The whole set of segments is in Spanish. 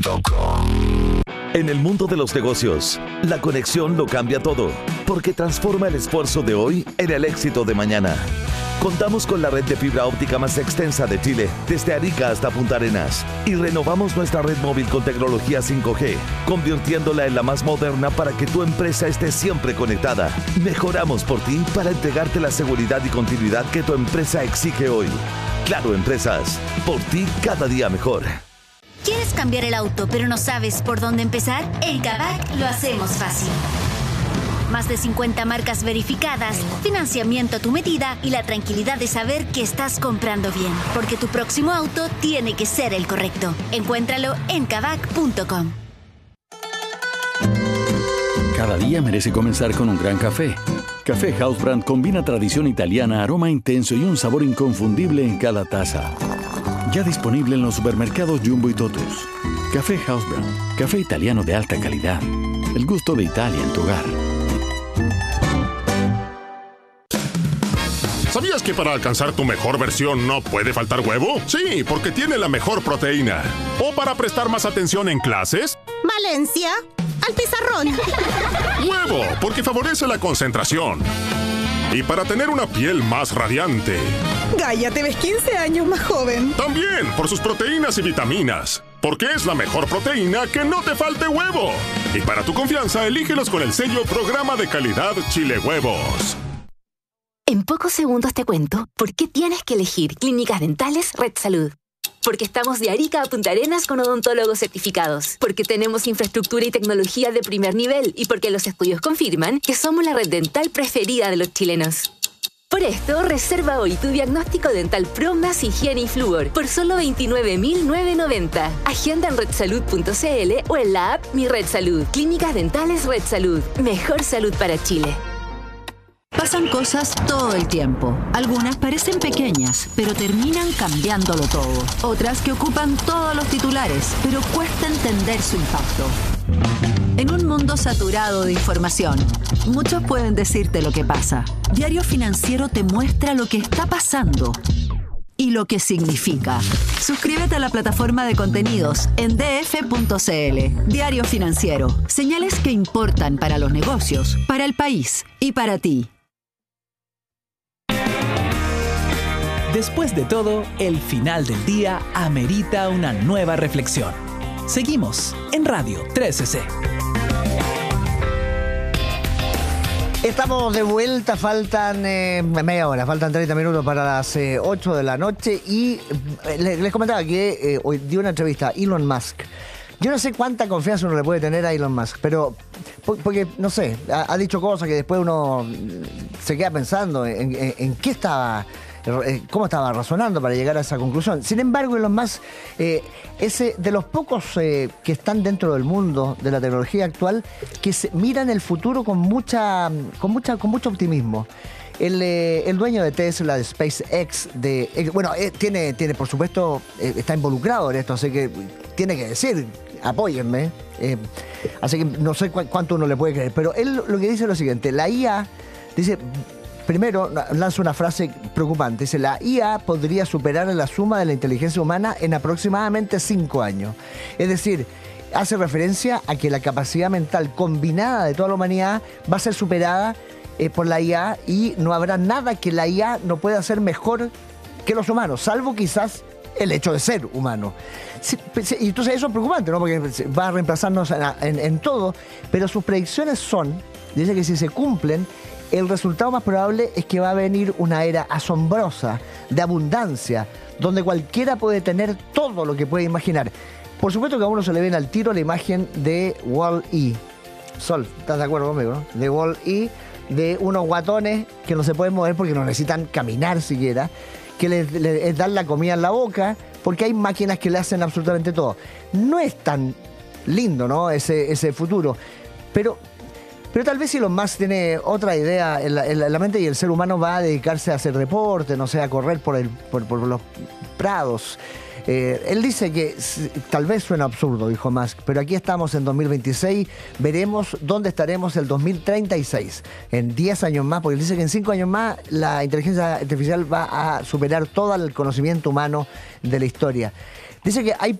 En el mundo de los negocios, la conexión lo cambia todo, porque transforma el esfuerzo de hoy en el éxito de mañana. Contamos con la red de fibra óptica más extensa de Chile, desde Arica hasta Punta Arenas, y renovamos nuestra red móvil con tecnología 5G, convirtiéndola en la más moderna para que tu empresa esté siempre conectada. Mejoramos por ti para entregarte la seguridad y continuidad que tu empresa exige hoy. Claro Empresas, por ti cada día mejor. ¿Quieres cambiar el auto pero no sabes por dónde empezar? En Kavak lo hacemos fácil. Más de 50 marcas verificadas, financiamiento a tu medida y la tranquilidad de saber que estás comprando bien. Porque tu próximo auto tiene que ser el correcto. Encuéntralo en kavak.com. Cada día merece comenzar con un gran café. Café Housebrand combina tradición italiana, aroma intenso y un sabor inconfundible en cada taza. Ya disponible en los supermercados Jumbo y Totus. Café Housebrand, café italiano de alta calidad. El gusto de Italia en tu hogar. ¿Sabías que para alcanzar tu mejor versión no puede faltar huevo? Sí, porque tiene la mejor proteína. ¿O para prestar más atención en clases? Valencia, al pizarrón. Huevo, porque favorece la concentración. Y para tener una piel más radiante. Gaia, te ves 15 años más joven. También por sus proteínas y vitaminas. Porque es la mejor proteína que no te falte huevo. Y para tu confianza, elígelos con el sello Programa de Calidad Chile Huevos. En pocos segundos te cuento por qué tienes que elegir Clínicas Dentales Red Salud. Porque estamos de Arica a Punta Arenas con odontólogos certificados. Porque tenemos infraestructura y tecnología de primer nivel. Y porque los estudios confirman que somos la red dental preferida de los chilenos. Por esto, reserva hoy tu diagnóstico dental Pro más higiene y flúor por solo $29.990. Agenda en redsalud.cl o en la app Mi Red Salud. Clínicas Dentales Red Salud. Mejor salud para Chile. Pasan cosas todo el tiempo. Algunas parecen pequeñas, pero terminan cambiándolo todo. Otras que ocupan todos los titulares, pero cuesta entender su impacto. En un mundo saturado de información, muchos pueden decirte lo que pasa. Diario Financiero te muestra lo que está pasando y lo que significa. Suscríbete a la plataforma de contenidos en df.cl. Diario Financiero. Señales que importan para los negocios, para el país y para ti. Después de todo, el final del día amerita una nueva reflexión. Seguimos en Radio 13C. Estamos de vuelta, faltan media hora, faltan 30 minutos para las 8 de la noche y les comentaba que hoy dio una entrevista a Elon Musk. Yo no sé cuánta confianza uno le puede tener a Elon Musk, pero porque, no sé, ha dicho cosas que después uno se queda pensando en qué estaba... cómo estaba razonando para llegar a esa conclusión. Sin embargo, Elon Musk es de los pocos que están dentro del mundo de la tecnología actual que miran el futuro con mucho optimismo. El dueño de Tesla, de SpaceX, tiene por supuesto, está involucrado en esto, así que tiene que decir, apóyenme. Así que no sé cuánto uno le puede creer, pero él lo que dice es lo siguiente: la IA, dice... Primero, lanza una frase preocupante. Dice, la IA podría superar la suma de la inteligencia humana en aproximadamente 5 años. Es decir, hace referencia a que la capacidad mental combinada de toda la humanidad va a ser superada por la IA y no habrá nada que la IA no pueda hacer mejor que los humanos, salvo quizás el hecho de ser humano. Sí, y entonces eso es preocupante, ¿no? Porque va a reemplazarnos en todo, pero sus predicciones dice que si se cumplen, el resultado más probable es que va a venir una era asombrosa, de abundancia, donde cualquiera puede tener todo lo que puede imaginar. Por supuesto que a uno se le viene al tiro la imagen de Wall-E. Sol, ¿estás de acuerdo conmigo, no? De Wall-E, de unos guatones que no se pueden mover porque no necesitan caminar siquiera, que les dan la comida en la boca, porque hay máquinas que le hacen absolutamente todo. No es tan lindo, ¿no? Ese futuro, pero tal vez Elon Musk tiene otra idea en la mente y el ser humano va a dedicarse a hacer deporte, no sé, a correr por los prados. Él dice que tal vez suena absurdo, dijo Musk, pero aquí estamos en 2026, veremos dónde estaremos el 2036, en 10 años más, porque él dice que en 5 años más la inteligencia artificial va a superar todo el conocimiento humano de la historia. Dice que hay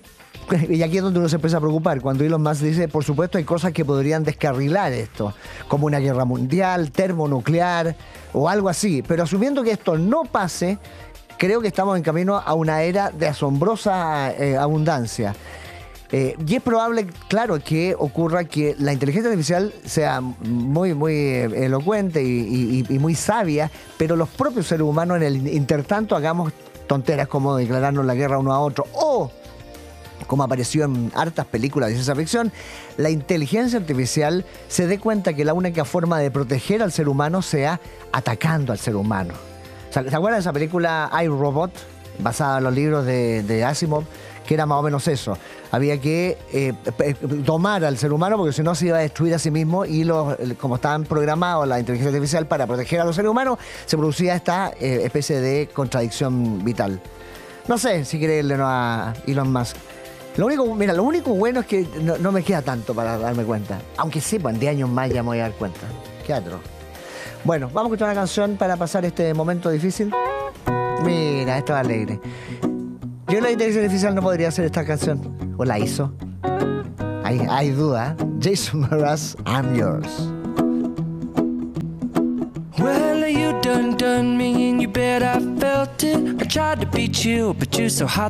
Y aquí es donde uno se empieza a preocupar, cuando Elon Musk dice, por supuesto hay cosas que podrían descarrilar esto, como una guerra mundial, termonuclear o algo así, pero asumiendo que esto no pase, creo que estamos en camino a una era de asombrosa abundancia. Y es probable, claro, que ocurra que la inteligencia artificial sea muy, muy elocuente y muy sabia, pero los propios seres humanos en el intertanto hagamos tonteras como declararnos la guerra uno a otro, o como apareció en hartas películas de ciencia ficción, la inteligencia artificial se dé cuenta que la única forma de proteger al ser humano sea atacando al ser humano. ¿Se acuerdan de esa película I, Robot? Basada en los libros de Asimov, que era más o menos eso. Había que tomar al ser humano porque si no se iba a destruir a sí mismo, y como estaban programados la inteligencia artificial para proteger a los seres humanos, se producía esta especie de contradicción vital. No sé si creerle o no a Elon Musk. Lo único bueno es que no me queda tanto para darme cuenta. Aunque sí, pues en 10 años más ya me voy a dar cuenta. Qué atroz. Bueno, vamos a escuchar una canción para pasar este momento difícil. Mira, esto es alegre. Yo la inteligencia artificial no podría hacer esta canción. ¿O la hizo? Hay duda. Jason Mraz, I'm Yours. Well, you done me and you bet I felt it. I tried to beat you, but you're so hot